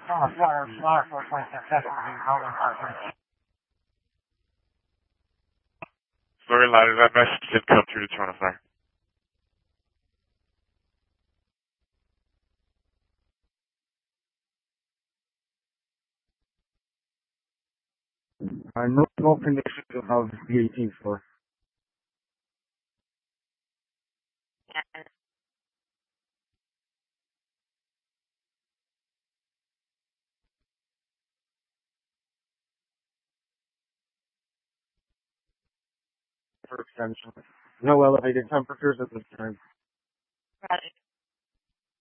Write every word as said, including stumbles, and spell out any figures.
Oh, Florida, Florida, four twenty-six, that's what he's holding for. Sorry, ladder, that message did come through to Toronto Fire. Uh, no, no conditions of the eighteenth floor. For extension. No elevated temperatures at this time. Ready.